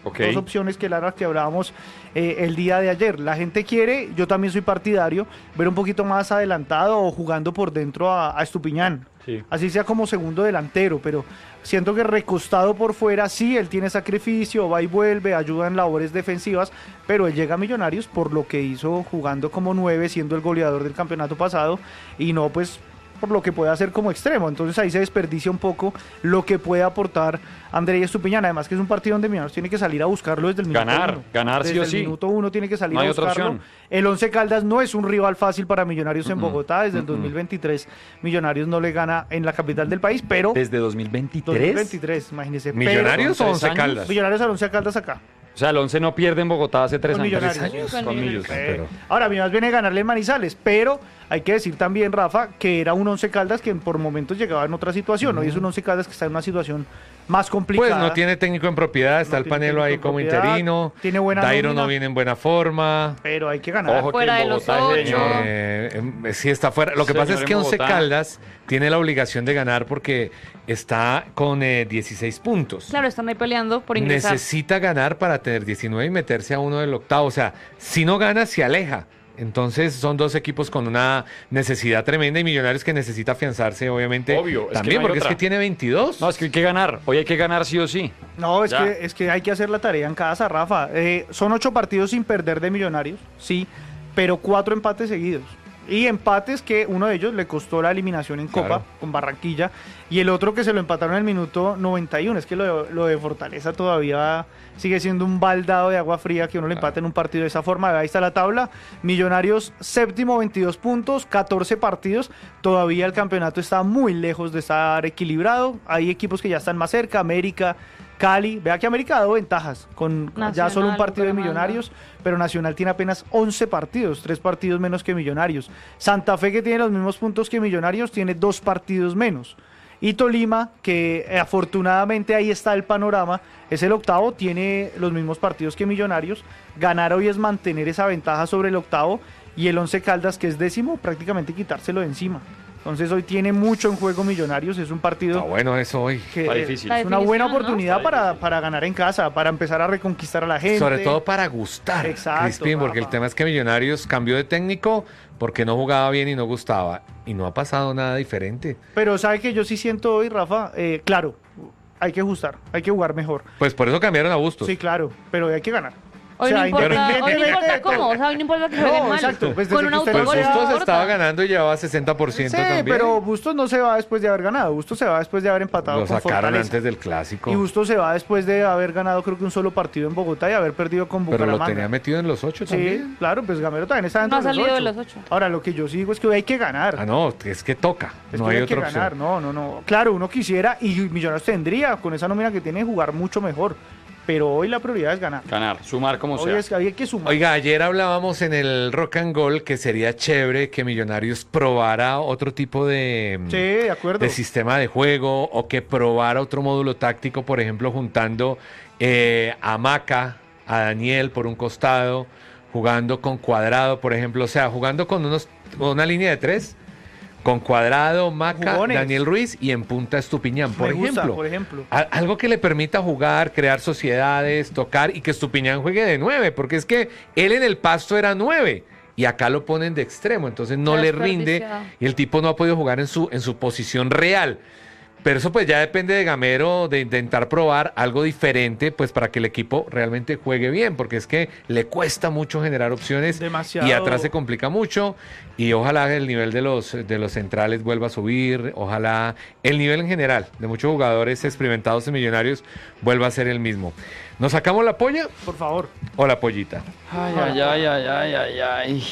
Okay. Dos opciones que las que hablábamos eh, el día de ayer. La gente quiere, yo también soy partidario, ver un poquito más adelantado o jugando por dentro a, a Estupiñán. Sí. Así sea como segundo delantero, pero siento que recostado por fuera, sí, él tiene sacrificio, va y vuelve, ayuda en labores defensivas, pero él llega a Millonarios por lo que hizo jugando como nueve, siendo el goleador del campeonato pasado, y no pues por lo que puede hacer como extremo. Entonces ahí se desperdicia un poco lo que puede aportar Andrés Estupiñán. Además que es un partido donde Millonarios tiene que salir a buscarlo desde el minuto Ganar, uno. ganar sí desde o el sí. minuto uno tiene que salir No hay a otra buscarlo. opción. El Once Caldas no es un rival fácil para Millonarios en Mm-mm. Bogotá. Desde el Mm-mm. dos mil veintitrés Millonarios no le gana en la capital del país, pero... ¿Desde dos mil veintitrés? dos mil veintitrés, imagínese. ¿Millonarios Pero- o Once Caldas? Millonarios al Once Caldas acá. O sea, el Once no pierde en Bogotá hace tres Con años. Millonarios. ¿Tres años? Con Con Millonarios. Millos. Eh, Ahora, Millonarios viene a ganarle en Manizales, pero hay que decir también, Rafa, que era un Once Caldas que por momentos llegaba en otra situación. Hoy es un Once Caldas que está en una situación más complicada. Pues no tiene técnico en propiedad, está el tiene Panelo ahí técnico en como propiedad, interino. tiene buena Dairo nómina. no viene en buena forma. Pero hay que ganar. Ojo que Fuera en de los Bogotá ese ocho. señor- Eh, em, sí está fuera. Lo que Señor pasa es en que Once Bogotá. Caldas tiene la obligación de ganar porque está con eh, dieciséis puntos. Claro, están ahí peleando por ingresar. Necesita ganar para tener diecinueve y meterse a uno del octavo. O sea, si no gana, se aleja. Entonces son dos equipos con una necesidad tremenda y Millonarios que necesita afianzarse, obviamente. Obvio, es que también no hay porque otra. es que tiene veintidós. No, es que hay que ganar. Hoy hay que ganar sí o sí. No, es Ya. que, es que hay que hacer la tarea en casa, Rafa. Eh, son ocho partidos sin perder de Millonarios, sí, pero cuatro empates seguidos. Y empates que uno de ellos le costó la eliminación en Copa Claro. con Barranquilla y el otro que se lo empataron en el minuto noventa y uno. Es que lo de, lo de Fortaleza todavía sigue siendo un baldado de agua fría que uno le empate en un partido de esa forma. Ahí está la tabla. Millonarios séptimo, veintidós puntos, catorce partidos. Todavía el campeonato está muy lejos de estar equilibrado. Hay equipos que ya están más cerca, América, Cali. Vea que América ha dado ventajas con ya Nacional, solo un partido de Bucaramanga. Millonarios, pero Nacional tiene apenas once partidos, tres partidos menos que Millonarios. Santa Fe, que tiene los mismos puntos que Millonarios, tiene dos partidos menos. Y Tolima, que eh, afortunadamente ahí está el panorama, es el octavo, tiene los mismos partidos que Millonarios. Ganar hoy es mantener esa ventaja sobre el octavo, y el Once Caldas, que es décimo, prácticamente quitárselo de encima. Entonces hoy tiene mucho en juego Millonarios, es un partido Está bueno eso hoy. que Está eh, difícil. es una buena definición, ¿no? oportunidad Está para, difícil. para ganar en casa, para empezar a reconquistar a la gente. Sobre todo para gustar, Exacto, Crispín, porque el Rafa. tema es que Millonarios cambió de técnico porque no jugaba bien y no gustaba. Y no ha pasado nada diferente. Pero sabe que yo sí siento hoy, Rafa, eh, claro, hay que ajustar, hay que jugar mejor. Pues por eso cambiaron a Bustos. Sí, claro, pero hoy hay que ganar. Hoy no importa, hoy no independientemente importa de cómo, todo. o sea, hoy no importa que jueguen No, mal. exacto, pues Con desde un que usted Pues no autogol sea- no Bustos importa. estaba ganando y llevaba sesenta por ciento Sí, también. pero Bustos no se va después de haber ganado, Bustos se va después de haber empatado Lo con sacaron Fortaleza. antes del clásico. Y Bustos se va después de haber ganado creo que un solo partido en Bogotá y haber perdido con Pero Bucaramanga. lo tenía metido en los ocho Sí, también. claro, pues Gamero también está dentro No ha de los salido ocho. de los ocho. Ahora, lo que yo sí digo es que hoy hay que ganar. Ah, no, es que toca. Es no que hay hay que otra opción. ganar, no, no, no. Claro, uno quisiera y Millonarios tendría con esa nómina que tiene jugar mucho mejor. Pero hoy la prioridad es ganar. Ganar, sumar como Hoy sea. es que hay que sumar. Oiga, ayer hablábamos en el Rock and Gold que sería chévere que Millonarios probara otro tipo de, Sí, de acuerdo. de sistema de juego o que probara otro módulo táctico, por ejemplo, juntando eh, a Maca, a Daniel por un costado, jugando con Cuadrado, por ejemplo, o sea, jugando con unos, una línea de tres, con Cuadrado, Maca, Jugones. Daniel Ruiz y en punta Estupiñán, por Me gusta, ejemplo. por ejemplo. A- Algo que le permita jugar, crear sociedades, tocar y que Estupiñán juegue de nueve, porque es que él en el Pasto era nueve y acá lo ponen de extremo, entonces no le rinde Desperdiciado. y el tipo no ha podido jugar en su, en su posición real. Pero eso pues ya depende de Gamero de intentar probar algo diferente pues para que el equipo realmente juegue bien, porque es que le cuesta mucho generar opciones Demasiado. y atrás se complica mucho y ojalá el nivel de los, de los centrales vuelva a subir, ojalá el nivel en general de muchos jugadores experimentados en Millonarios vuelva a ser el mismo. ¿Nos sacamos la polla Por favor. o la pollita? Ay, ay, ay, ay, ay, ay, ay.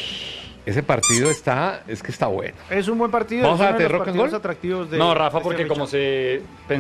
Ese partido está, es que está bueno. Es un buen partido. ¿Vamos es a uno de hacer los rock and partidos roll? atractivos de No, Rafa, de porque esta como fecha. se